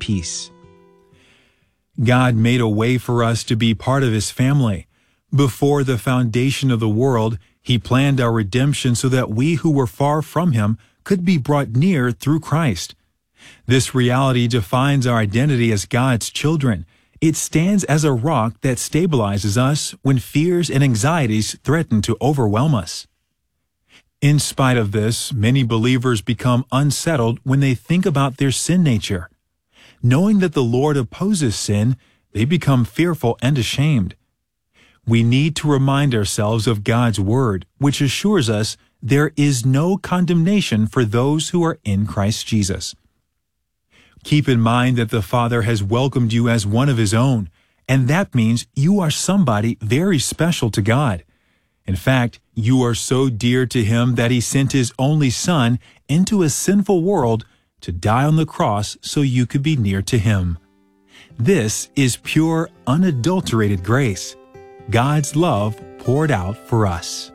peace. God made a way for us to be part of His family. Before the foundation of the world, He planned our redemption so that we who were far from Him could be brought near through Christ. This reality defines our identity as God's children. It stands as a rock that stabilizes us when fears and anxieties threaten to overwhelm us. In spite of this, many believers become unsettled when they think about their sin nature. Knowing that the Lord opposes sin, they become fearful and ashamed. We need to remind ourselves of God's Word, which assures us there is no condemnation for those who are in Christ Jesus. Keep in mind that the Father has welcomed you as one of His own, and that means you are somebody very special to God. In fact, you are so dear to Him that He sent His only Son into a sinful world to die on the cross so you could be near to Him. This is pure, unadulterated grace, God's love poured out for us.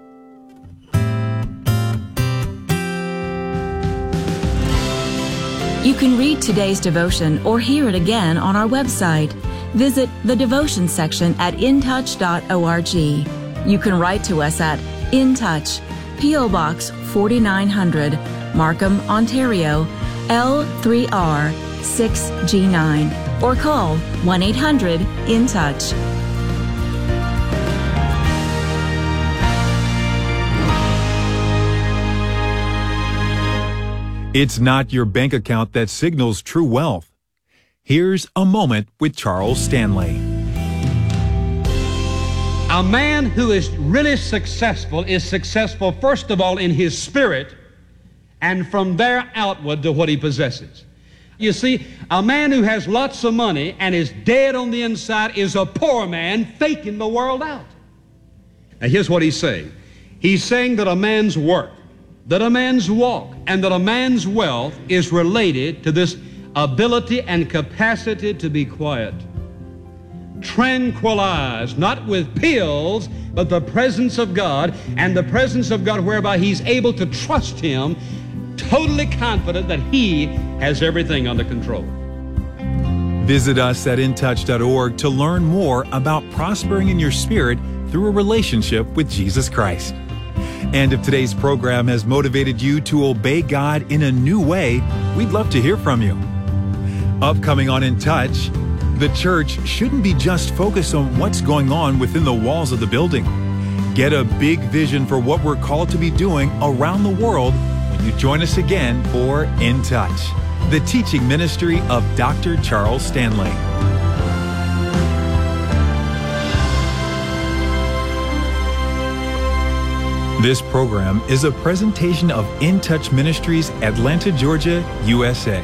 You can read today's devotion or hear it again on our website. Visit the devotion section at intouch.org. You can write to us at In Touch, P.O. Box 4900, Markham, Ontario, L3R6G9, or call 1-800-IN-TOUCH. It's not your bank account that signals true wealth. Here's a moment with Charles Stanley. A man who is really successful is successful, first of all, in his spirit, and from there outward to what he possesses. You see, a man who has lots of money and is dead on the inside is a poor man faking the world out. Now, here's what he's saying. He's saying that a man's work, that a man's walk, and that a man's wealth is related to this ability and capacity to be quiet. Tranquilized, not with pills, but the presence of God, and the presence of God whereby he's able to trust Him, totally confident that He has everything under control. Visit us at intouch.org to learn more about prospering in your spirit through a relationship with Jesus Christ. And if today's program has motivated you to obey God in a new way, we'd love to hear from you. Upcoming on In Touch, the church shouldn't be just focused on what's going on within the walls of the building. Get a big vision for what we're called to be doing around the world when you join us again for In Touch, the teaching ministry of Dr. Charles Stanley. This program is a presentation of In Touch Ministries, Atlanta, Georgia, USA.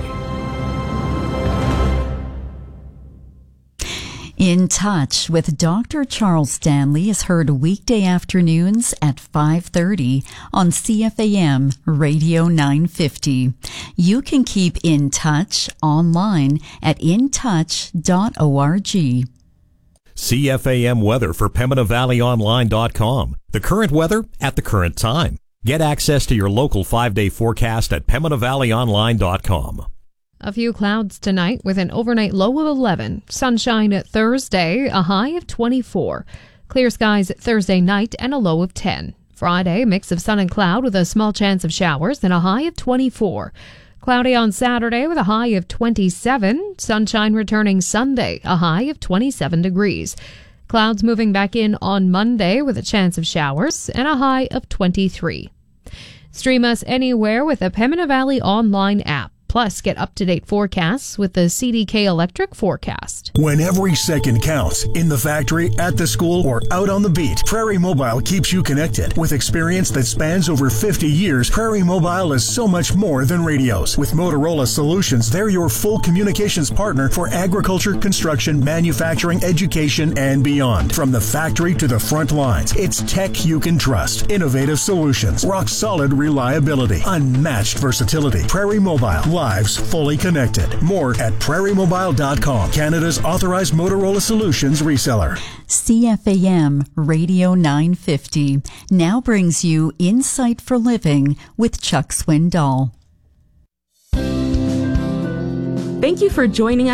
In Touch with Dr. Charles Stanley is heard weekday afternoons at 5:30 on CFAM Radio 950. You can keep in touch online at intouch.org. CFAM weather for PembinaValleyOnline.com. The current weather at the current time. Get access to your local 5-day forecast at PembinaValleyOnline.com. A few clouds tonight with an overnight low of 11. Sunshine at Thursday, a high of 24. Clear skies Thursday night and a low of 10. Friday, mix of sun and cloud with a small chance of showers and a high of 24. Cloudy on Saturday with a high of 27. Sunshine returning Sunday, a high of 27 degrees. Clouds moving back in on Monday with a chance of showers and a high of 23. Stream us anywhere with the Pembina Valley Online app. Plus, get up-to-date forecasts with the CDK Electric forecast. When every second counts, in the factory, at the school, or out on the beat, Prairie Mobile keeps you connected. With experience that spans over 50 years, Prairie Mobile is so much more than radios. With Motorola Solutions, they're your full communications partner for agriculture, construction, manufacturing, education, and beyond. From the factory to the front lines, it's tech you can trust. Innovative solutions, rock-solid reliability, unmatched versatility. Prairie Mobile. Lives fully connected. More at prairiemobile.com, Canada's authorized Motorola Solutions reseller. CFAM Radio 950 now brings you Insight for Living with Chuck Swindoll. Thank you for joining us.